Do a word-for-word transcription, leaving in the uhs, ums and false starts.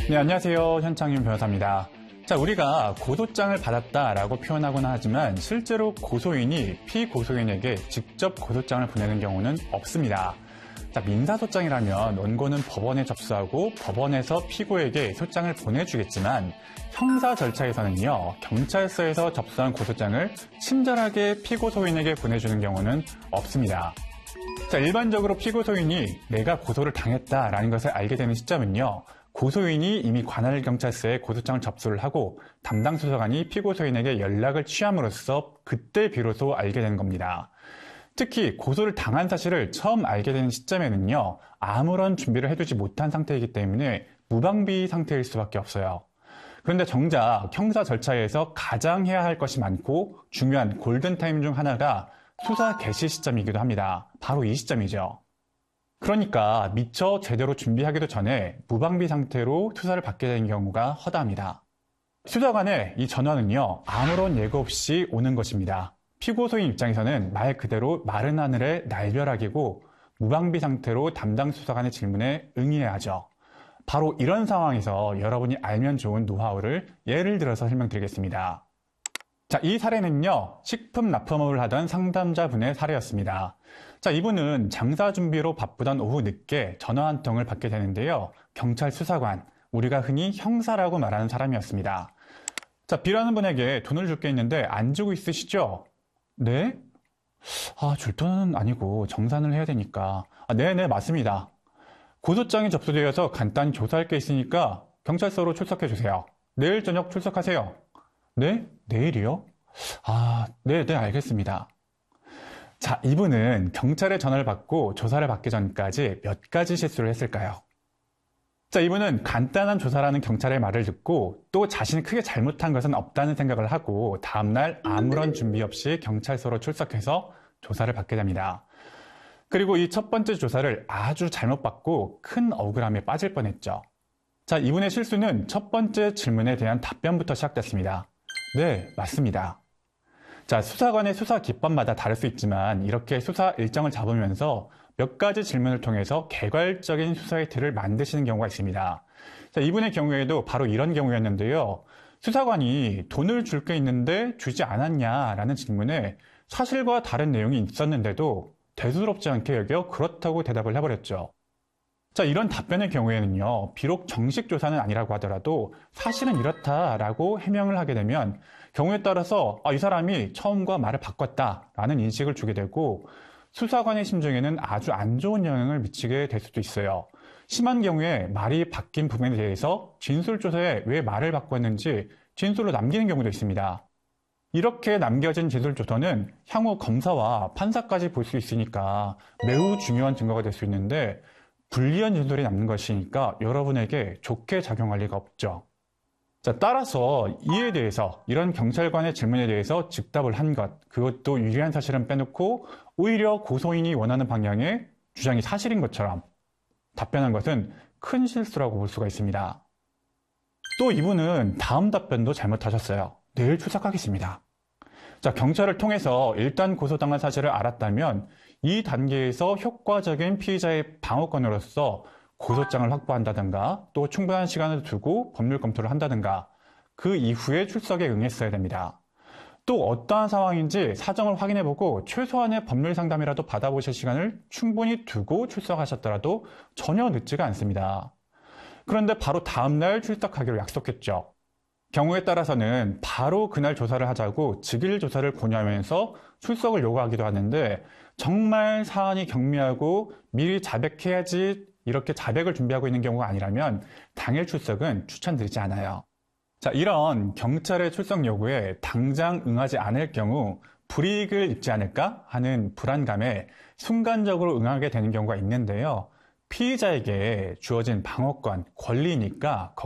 네, 안녕하세요. 현창윤 변호사입니다. 자, 우리가 고소장을 받았다라고 표현하거나 하지만 실제로 고소인이 피고소인에게 직접 고소장을 보내는 경우는 없습니다. 자, 민사소장이라면 원고는 법원에 접수하고 법원에서 피고에게 소장을 보내주겠지만 형사 절차에서는요, 경찰서에서 접수한 고소장을 친절하게 피고소인에게 보내주는 경우는 없습니다. 자, 일반적으로 피고소인이 내가 고소를 당했다라는 것을 알게 되는 시점은요, 고소인이 이미 관할 경찰서에 고소장을 접수를 하고 담당 수사관이 피고소인에게 연락을 취함으로써 그때 비로소 알게 되는 겁니다. 특히 고소를 당한 사실을 처음 알게 되는 시점에는요, 아무런 준비를 해두지 못한 상태이기 때문에 무방비 상태일 수밖에 없어요. 그런데 정작 형사 절차에서 가장 해야 할 것이 많고 중요한 골든타임 중 하나가 수사 개시 시점이기도 합니다. 바로 이 시점이죠. 그러니까 미처 제대로 준비하기도 전에 무방비 상태로 수사를 받게 되는 경우가 허다합니다. 수사관의 이 전화는요, 아무런 예고 없이 오는 것입니다. 피고소인 입장에서는 말 그대로 마른 하늘의 날벼락이고 무방비 상태로 담당 수사관의 질문에 응해야 하죠. 바로 이런 상황에서 여러분이 알면 좋은 노하우를 예를 들어서 설명드리겠습니다. 자, 이 사례는요, 식품 납품업을 하던 상담자분의 사례였습니다. 자, 이분은 장사 준비로 바쁘던 오후 늦게 전화 한 통을 받게 되는데요. 경찰 수사관, 우리가 흔히 형사라고 말하는 사람이었습니다. 자, B라는 분에게 돈을 줄 게 있는데 안 주고 있으시죠? 네? 아, 줄 돈은 아니고 정산을 해야 되니까. 아, 네네, 맞습니다. 고소장이 접수되어서 간단히 조사할 게 있으니까 경찰서로 출석해 주세요. 내일 저녁 출석하세요. 네? 내일이요? 아, 네, 네, 알겠습니다. 자, 이분은 경찰의 전화를 받고 조사를 받기 전까지 몇 가지 실수를 했을까요? 자, 이분은 간단한 조사라는 경찰의 말을 듣고 또 자신이 크게 잘못한 것은 없다는 생각을 하고 다음날 아무런 준비 없이 경찰서로 출석해서 조사를 받게 됩니다. 그리고 이 첫 번째 조사를 아주 잘못 받고 큰 억울함에 빠질 뻔했죠. 자, 이분의 실수는 첫 번째 질문에 대한 답변부터 시작됐습니다. 네, 맞습니다. 자, 수사관의 수사 기법마다 다를 수 있지만 이렇게 수사 일정을 잡으면서 몇 가지 질문을 통해서 개괄적인 수사의 틀을 만드시는 경우가 있습니다. 자, 이분의 경우에도 바로 이런 경우였는데요. 수사관이 돈을 줄 게 있는데 주지 않았냐라는 질문에 사실과 다른 내용이 있었는데도 대수롭지 않게 여겨 그렇다고 대답을 해버렸죠. 자, 이런 답변의 경우에는요, 비록 정식 조사는 아니라고 하더라도 사실은 이렇다라고 해명을 하게 되면 경우에 따라서 아, 이 사람이 처음과 말을 바꿨다라는 인식을 주게 되고 수사관의 심정에는 아주 안 좋은 영향을 미치게 될 수도 있어요. 심한 경우에 말이 바뀐 부분에 대해서 진술조서에 왜 말을 바꿨는지 진술로 남기는 경우도 있습니다. 이렇게 남겨진 진술조서는 향후 검사와 판사까지 볼 수 있으니까 매우 중요한 증거가 될 수 있는데 불리한 진술이 남는 것이니까 여러분에게 좋게 작용할 리가 없죠. 자, 따라서 이에 대해서 이런 경찰관의 질문에 대해서 즉답을 한 것, 그것도 유리한 사실은 빼놓고 오히려 고소인이 원하는 방향의 주장이 사실인 것처럼 답변한 것은 큰 실수라고 볼 수가 있습니다. 또 이분은 다음 답변도 잘못하셨어요. 내일 출석하겠습니다. 자, 경찰을 통해서 일단 고소당한 사실을 알았다면 이 단계에서 효과적인 피의자의 방어권으로서 고소장을 확보한다든가 또 충분한 시간을 두고 법률 검토를 한다든가 그 이후에 출석에 응했어야 됩니다. 또 어떠한 상황인지 사정을 확인해보고 최소한의 법률 상담이라도 받아보실 시간을 충분히 두고 출석하셨더라도 전혀 늦지가 않습니다. 그런데 바로 다음날 출석하기로 약속했죠. 경우에 따라서는 바로 그날 조사를 하자고 즉일 조사를 권유하면서 출석을 요구하기도 하는데 정말 사안이 경미하고 미리 자백해야지 이렇게 자백을 준비하고 있는 경우가 아니라면 당일 출석은 추천드리지 않아요. 자, 이런 경찰의 출석 요구에 당장 응하지 않을 경우 불이익을 입지 않을까 하는 불안감에 순간적으로 응하게 되는 경우가 있는데요. 피의자에게 주어진 방어권, 권리니까